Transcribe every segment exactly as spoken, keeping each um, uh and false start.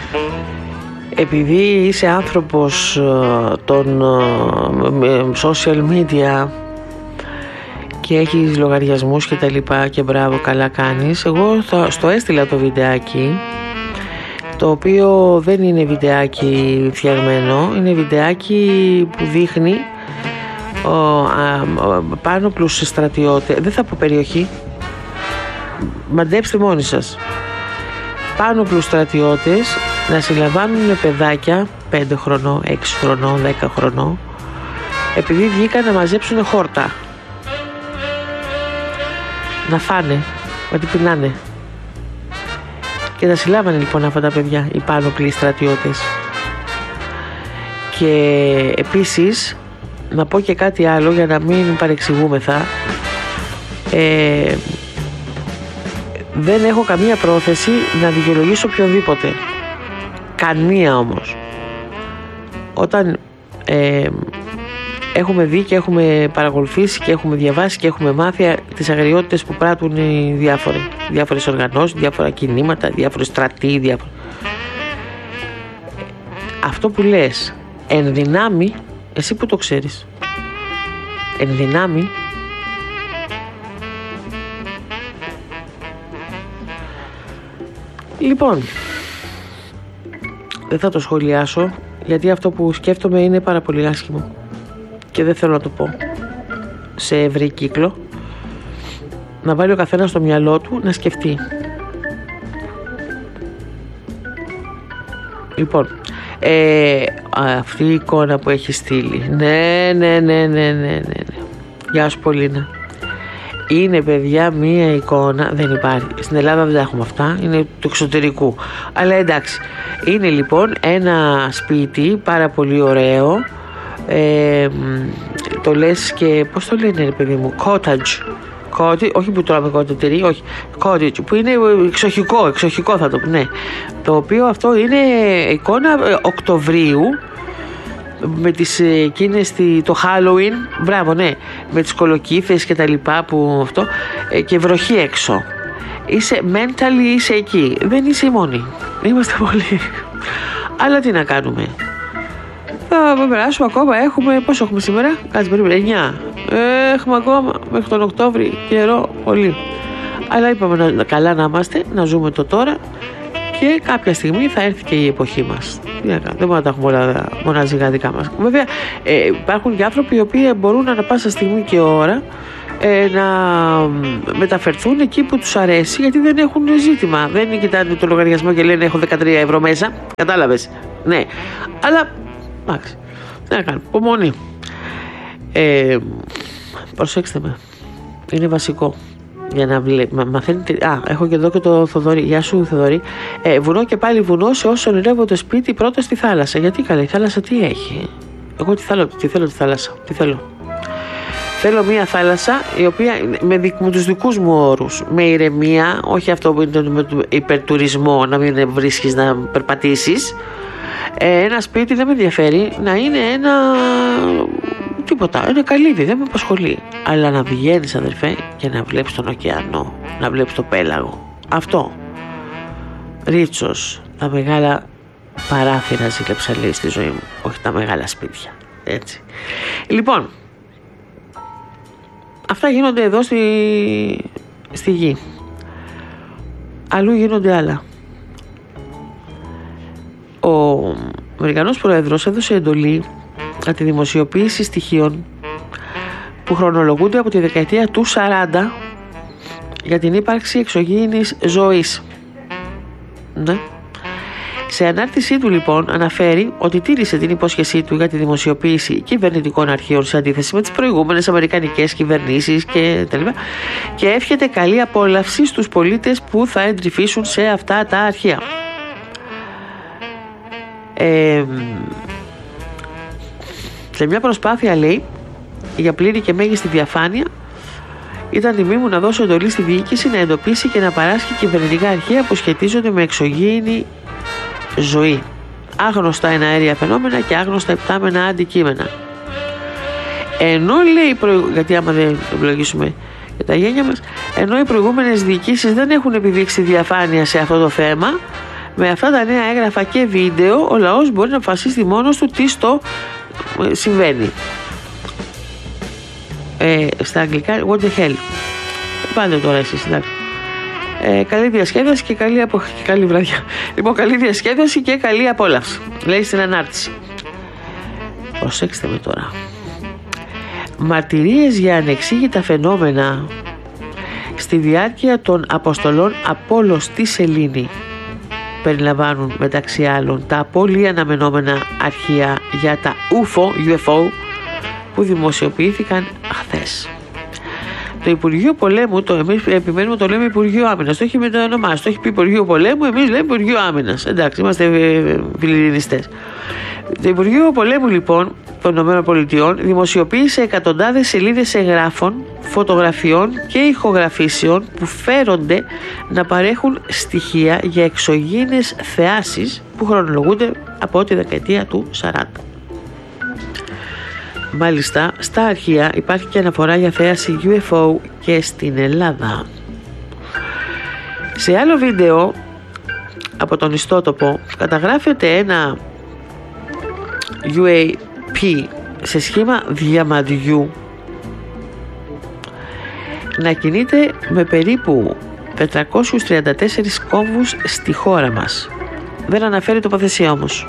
επειδή είσαι άνθρωπος των social media και έχεις λογαριασμούς και τα λοιπά και μπράβο, καλά κάνεις, εγώ θα, στο έστειλα το βιντεάκι, το οποίο δεν είναι βιντεάκι φτιαγμένο, είναι βιντεάκι που δείχνει ο, α, ο, πάνω πλούς στρατιώτες, δεν θα πω περιοχή, μαντέψτε μόνοι σας, πάνω πλούς στρατιώτες να συλλαμβάνουν παιδάκια πέντε χρονών, έξι χρονών, δέκα χρονών, επειδή βγήκαν να μαζέψουν χόρτα να φάνε, να την πεινάνε. Και τα συλλάβανε λοιπόν αυτά τα παιδιά, οι πάνωπλοι στρατιώτες. Και επίσης να πω και κάτι άλλο για να μην παρεξηγούμεθα, ε, δεν έχω καμία πρόθεση να δικαιολογήσω οποιονδήποτε, καμία όμως. Όταν ε, έχουμε δει και έχουμε παρακολουθήσει και έχουμε διαβάσει και έχουμε μάθει τις αγριότητες που πράττουν οι διάφοροι, διάφορες οργανώσεις, διάφορα κινήματα, διάφοροι στρατοί, διάφορα. Αυτό που λες εν δυνάμει, εσύ που το ξέρεις, εν δυνάμει, λοιπόν, δεν θα το σχολιάσω, γιατί αυτό που σκέφτομαι είναι πάρα πολύ άσχημο και δεν θέλω να το πω σε ευρύ κύκλο. Να βάλει ο καθένας στο μυαλό του να σκεφτεί. Λοιπόν, ε, αυτή η εικόνα που έχει στείλει, ναι, ναι, ναι, ναι, ναι, ναι, ναι. Γεια σου Πολίνα. Είναι, παιδιά, μία εικόνα, δεν υπάρχει. Στην Ελλάδα δεν έχουμε αυτά, είναι του εξωτερικού. Αλλά εντάξει, είναι λοιπόν ένα σπίτι πάρα πολύ ωραίο. Ε, το λες και πώς το λένε, ρε παιδί μου, cottage, cottage, όχι που τώρα με cottage, όχι, cottage, που είναι εξοχικό, εξοχικό θα το πω, ναι. Το οποίο αυτό είναι εικόνα Οκτωβρίου, με τις εκείνες, το Halloween, μπράβο, ναι, με τις κολοκύθες και τα λοιπά που αυτό, και βροχή έξω. Είσαι mentally, είσαι εκεί, δεν είσαι η μόνη, είμαστε πολλοί. Αλλά τι να κάνουμε, θα περάσουμε ακόμα, έχουμε, πόσο έχουμε σήμερα, κάτσε περίπου, εννιά, έχουμε ακόμα μέχρι τον Οκτώβρη καιρό πολύ. Αλλά είπαμε να, καλά να είμαστε, να ζούμε το τώρα και κάποια στιγμή θα έρθει και η εποχή μας. Δεν μπορούμε να τα έχουμε όλα μοναζικά δικά μας. Βέβαια ε, υπάρχουν και άνθρωποι οι οποίοι μπορούν ανα πάσα στιγμή και ώρα ε, να μεταφερθούν εκεί που τους αρέσει, γιατί δεν έχουν ζήτημα. Δεν κοιτάνε το λογαριασμό και λένε έχω δεκατρία ευρώ μέσα. Κατάλαβες, ναι. Αλλά εντάξει, τι να κάνουμε, υπομονή. Ε, προσέξτε με, είναι βασικό. Για να βλέ... Μα, μαθαίνετε. Α, έχω και εδώ και το Θοδωρή. Γεια σου, Θοδωρή. Ε, βουνό και πάλι βουνό σε όσο ονειρεύω το σπίτι πρώτα στη θάλασσα. Γιατί καλά, η θάλασσα τι έχει. Εγώ τι θέλω, τι θέλω τη θάλασσα. Τι θέλω. Θέλω μια θάλασσα η οποία με, δικ, με τους δικούς μου όρους, με ηρεμία, όχι αυτό που είναι με το υπερτουρισμό, να μην βρίσκεις να περπατήσεις. Ε, ένα σπίτι δεν με ενδιαφέρει να είναι ένα τίποτα, ένα καλύδι, δεν με απασχολεί. Αλλά να βγαίνεις, αδερφέ, και να βλέπεις τον ωκεανό, να βλέπεις το πέλαγο. Αυτό. Ρίτσος, τα μεγάλα παράθυρα ζήλεψα, λέει, στη ζωή μου, όχι τα μεγάλα σπίτια. Έτσι. Λοιπόν, αυτά γίνονται εδώ στη, στη γη. Αλλού γίνονται άλλα. Ο Αμερικανός Πρόεδρος έδωσε εντολή για τη δημοσιοποίηση στοιχείων που χρονολογούνται από τη δεκαετία του σαράντα για την ύπαρξη εξωγήινης ζωής. Ναι. Σε ανάρτησή του λοιπόν αναφέρει ότι τήρησε την υπόσχεσή του για τη δημοσιοποίηση κυβερνητικών αρχείων σε αντίθεση με τις προηγούμενες αμερικανικές κυβερνήσεις και τα λοιπά, και εύχεται καλή απόλαυση στους πολίτες που θα εντρυφήσουν σε αυτά τα αρχεία. Ε, σε μια προσπάθεια, λέει, για πλήρη και μέγιστη διαφάνεια, ήταν τιμή μου να δώσω εντολή στη διοίκηση να εντοπίσει και να παράσχει κυβερνητικά αρχεία που σχετίζονται με εξωγήινη ζωή, άγνωστα εναέρια φαινόμενα και άγνωστα υπτάμενα αντικείμενα. Ενώ, λέει, προ... γιατί άμα δεν ευλογήσουμε για τα γένια μας, ενώ οι προηγούμενες διοικήσεις δεν έχουν επιδείξει διαφάνεια σε αυτό το θέμα, Με αυτά τα νέα έγγραφα και βίντεο ο λαός μπορεί να αποφασίσει μόνος του τι στο ε, συμβαίνει. Ε, στα αγγλικά what the hell. Πάντε τώρα εσείς, εντάξει. Ε, καλή διασκέδαση και καλή, απο... και καλή βραδιά. Λοιπόν, καλή διασκέδαση και καλή απόλαυση, λέει στην ανάρτηση. Προσέξτε με τώρα. Μαρτυρίες για ανεξήγητα φαινόμενα στη διάρκεια των αποστολών Απόλλω στη Σελήνη περιλαμβάνουν μεταξύ άλλων τα πολύ αναμενόμενα αρχεία για τα γιου εφ ο που δημοσιοποιήθηκαν χθες. Το Υπουργείο Πολέμου, το εμείς επιμένουμε το λέμε Υπουργείο Άμυνας, το έχει μετανομάσει, το έχει πει Υπουργείο Πολέμου, εμείς λέμε Υπουργείο Άμυνας. Εντάξει, είμαστε φιλιρινιστές. Το Υπουργείο Πολέμου λοιπόν των ΗΠΑ δημοσιοποίησε εκατοντάδες σελίδες εγγράφων, φωτογραφιών και ηχογραφήσεων που φέρονται να παρέχουν στοιχεία για εξωγήινες θεάσεις που χρονολογούνται από τη δεκαετία του σαράντα. Μάλιστα, στα αρχεία υπάρχει και αναφορά για θέαση γιου εφ ο και στην Ελλάδα. Σε άλλο βίντεο από τον ιστότοπο καταγράφεται ένα γιου έι πι σε σχήμα διαμαντιού να κινείται με περίπου τετρακόσιους τριάντα τέσσερις κόμβους στη χώρα μας. Δεν αναφέρει τοποθεσία όμως.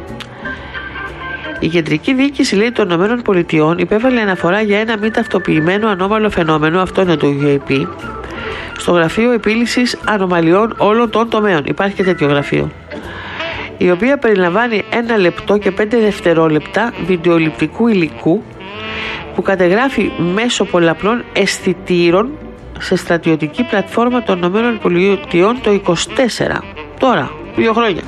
Η Κεντρική Διοίκηση, λέει, των ΗΠΑ υπέβαλε αναφορά για ένα μη ταυτοποιημένο ανώμαλο φαινόμενο, αυτό είναι το γιου έι πι, στο Γραφείο Επίλυσης Ανομαλιών όλων των τομέων. Υπάρχει και τέτοιο γραφείο. Η οποία περιλαμβάνει ένα λεπτό και πέντε δευτερόλεπτα βιντεοληπτικού υλικού που κατεγράφει μέσω πολλαπλών αισθητήρων σε στρατιωτική πλατφόρμα των ΗΠΑ το είκοσι τέσσερα. Τώρα, δύο χρόνια.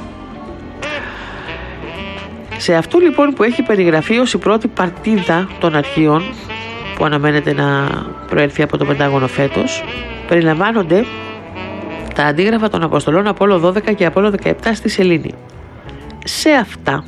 Σε αυτό λοιπόν που έχει περιγραφεί ως η πρώτη παρτίδα των αρχείων που αναμένεται να προέλθει από το Πεντάγωνο φέτος, περιλαμβάνονται τα αντίγραφα των αποστολών Απόλλω δώδεκα και Απόλλω δεκαεπτά στη Σελήνη. Σε αυτά,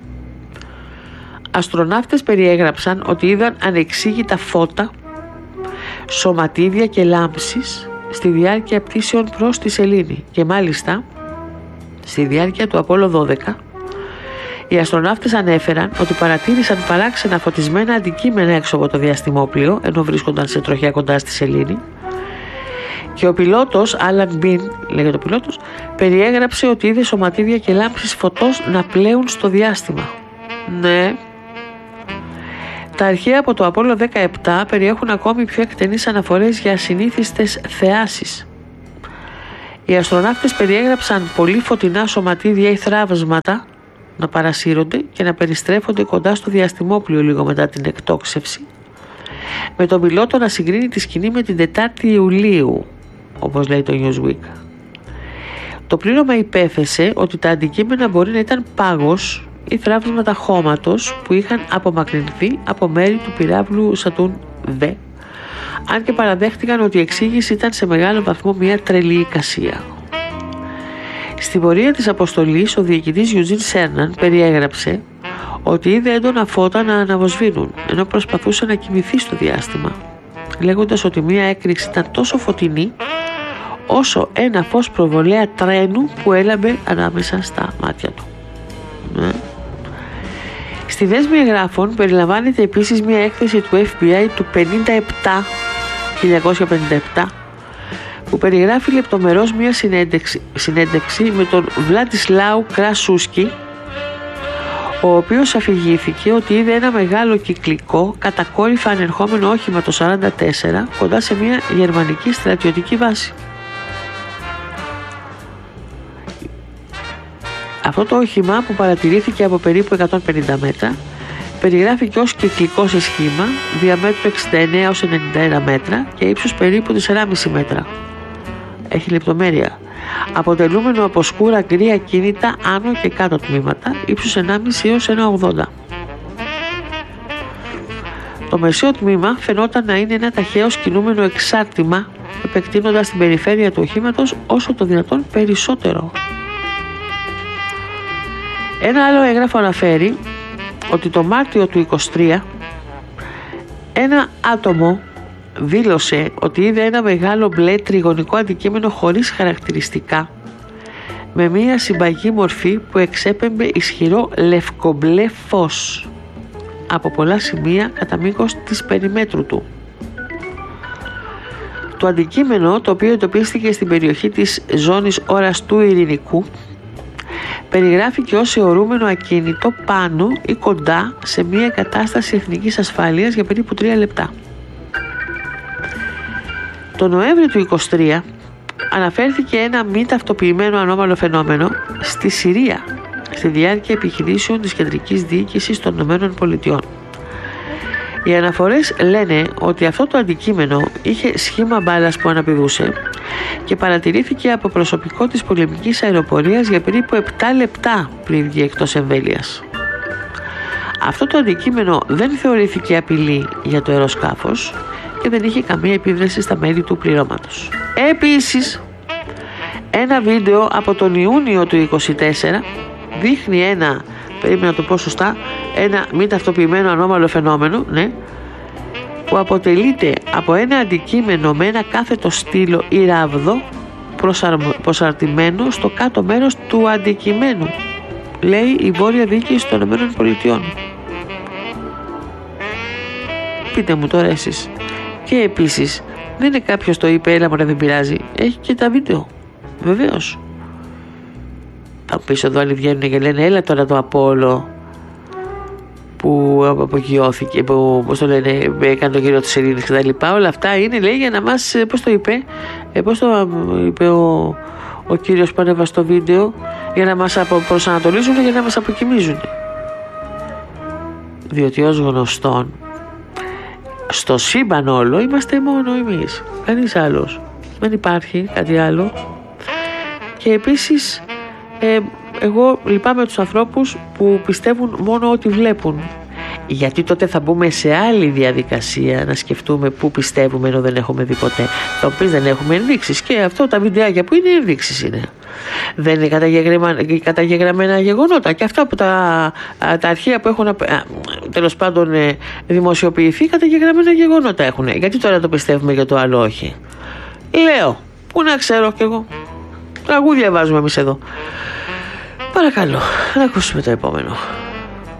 αστροναύτες περιέγραψαν ότι είδαν ανεξήγητα φώτα, σωματίδια και λάμψεις στη διάρκεια πτήσεων προς τη Σελήνη και μάλιστα στη διάρκεια του Απόλλω δώδεκα οι αστροναύτες ανέφεραν ότι παρατήρησαν παράξενα φωτισμένα αντικείμενα έξω από το διαστημόπλοιο ενώ βρίσκονταν σε τροχιά κοντά στη Σελήνη και ο πιλότος Άλαν Μπιν, λέγεται ο πιλότος, περιέγραψε ότι είδε σωματίδια και λάμψεις φωτός να πλέουν στο διάστημα. Ναι. Τα αρχεία από το Απόλλω δεκαεπτά περιέχουν ακόμη πιο εκτενείς αναφορές για ασυνήθιστες θεάσεις. Οι αστροναύτες περιέγραψαν πολύ φωτεινά σωματίδια ή θράψματα να παρασύρονται και να περιστρέφονται κοντά στο διαστημόπλοιο λίγο μετά την εκτόξευση, με τον πιλότο να συγκρίνει τη σκηνή με την τετάρτη Ιουλίου, όπως λέει το Newsweek. Το πλήρωμα υπέθεσε ότι τα αντικείμενα μπορεί να ήταν πάγος ή θράψματα χώματος που είχαν απομακρυνθεί από μέρη του πυράβλου Σατούρν Β, αν και παραδέχτηκαν ότι η εξήγηση ήταν σε μεγάλο βαθμό μια τρελή εικασία. Στην πορεία της αποστολής, ο διοικητής Eugene Cernan περιέγραψε ότι είδε έντονα φώτα να αναβοσβήνουν ενώ προσπαθούσε να κοιμηθεί στο διάστημα, λέγοντας ότι μία έκρηξη ήταν τόσο φωτεινή όσο ένα φως προβολέα τρένου που έλαμπε ανάμεσα στα μάτια του. Ναι. Στη δέσμη εγγράφων περιλαμβάνεται επίσης μία έκθεση του εφ μπι άι του πενήντα επτά, χίλια εννιακόσια πενήντα επτά, που περιγράφει λεπτομερώς μία συνέντευξη, συνέντευξη με τον Βλαντισλάου Κρασούσκι, ο οποίος αφηγήθηκε ότι είδε ένα μεγάλο κυκλικό κατακόρυφα ανερχόμενο όχημα το σαράντα τέσσερα κοντά σε μια γερμανική στρατιωτική βάση. Αυτό το όχημα, που παρατηρήθηκε από περίπου εκατόν πενήντα μέτρα, περιγράφηκε ως κυκλικό σε σχήμα, διαμέτρου εξήντα εννέα έως ενενήντα ένα μέτρα και ύψους περίπου τέσσερα κόμμα πέντε μέτρα. Έχει λεπτομέρεια. Αποτελούμενο από σκούρα γκρία κίνητα άνω και κάτω τμήματα, ύψους ενάμιση έως ένα ογδόντα. Το μεσαίο τμήμα φαινόταν να είναι ένα ταχαίως κινούμενο εξάρτημα, επεκτείνοντας την περιφέρεια του οχήματος όσο το δυνατόν περισσότερο. Ένα άλλο έγγραφο αναφέρει ότι το Μάρτιο του είκοσι τρία ένα άτομο δήλωσε ότι είδε ένα μεγάλο μπλε τριγωνικό αντικείμενο χωρίς χαρακτηριστικά με μία συμπαγή μορφή που εξέπεμπε ισχυρό λευκομπλε φως από πολλά σημεία κατά μήκος της περιμέτρου του. Το αντικείμενο, το οποίο εντοπίστηκε στην περιοχή της ζώνης ώρας του Ειρηνικού, περιγράφηκε ως αιωρούμενο ακίνητο πάνω ή κοντά σε μια κατάσταση εθνικής ασφάλειας για περίπου τρία λεπτά. Το Νοέμβριο του είκοσι τρία αναφέρθηκε ένα μη ταυτοποιημένο ανώμαλο φαινόμενο στη Συρία στη διάρκεια επιχειρήσεων της Κεντρικής Διοίκησης των Ηνωμένων Πολιτειών. Οι αναφορές λένε ότι αυτό το αντικείμενο είχε σχήμα μπάλας που αναπηδούσε και παρατηρήθηκε από προσωπικό της πολεμικής αεροπορίας για περίπου επτά λεπτά πριν βγει εκτός εμβέλειας. Αυτό το αντικείμενο δεν θεωρήθηκε απειλή για το αεροσκάφος και δεν είχε καμία επίδραση στα μέλη του πληρώματος. Επίσης, ένα βίντεο από τον Ιούνιο του είκοσι τέσσερα δείχνει ένα, πρέπει να το πω σωστά, ένα μη ταυτοποιημένο ανώμαλο φαινόμενο, ναι, που αποτελείται από ένα αντικείμενο με ένα κάθετο στήλο ή ράβδο προσαρτημένο στο κάτω μέρος του αντικειμένου, λέει η Βόρεια Διοίκηση των Ηνωμένων Πολιτειών. Πείτε μου τώρα εσείς. Και επίσης, δεν είναι κάποιος το είπε, έλα μωρέ δεν πειράζει, έχει και τα βίντεο, βεβαίως. Θα πίσω εδώ άλλοι βγαίνουν και λένε έλα τώρα το Απόλλω που απογειώθηκε, που πώς το λένε, έκανε τον κύριο της Ειρήνης και τα λοιπά. Όλα αυτά είναι, λέει, για να μας, πώς το είπε, ε, πώς το είπε ο, ο κύριος που ανέβασε στο βίντεο, για να μας προσανατολίζουν, για να μας αποκοιμίζουν. Διότι ως γνωστόν, στο σύμπαν όλο είμαστε μόνο εμείς, κανείς άλλος. Δεν υπάρχει κάτι άλλο. Και επίσης, ε, εγώ λυπάμαι τους ανθρώπους που πιστεύουν μόνο ότι βλέπουν. Γιατί τότε θα μπούμε σε άλλη διαδικασία να σκεφτούμε πού πιστεύουμε ενώ δεν έχουμε δει ποτέ. Το οποίο δεν έχουμε ενδείξεις. Και αυτό τα βιντεάκια που είναι ενδείξεις είναι. Δεν είναι καταγεγραμμένα, καταγεγραμμένα γεγονότα. Και αυτά που τα, τα αρχεία που έχουν τέλος πάντων δημοσιοποιηθεί, καταγεγραμμένα γεγονότα έχουν. Γιατί τώρα το πιστεύουμε για το άλλο όχι. Λέω, πού να ξέρω κι εγώ. Τραγούδια βάζουμε εμείς εδώ. Παρακαλώ, να ακούσουμε το επόμενο.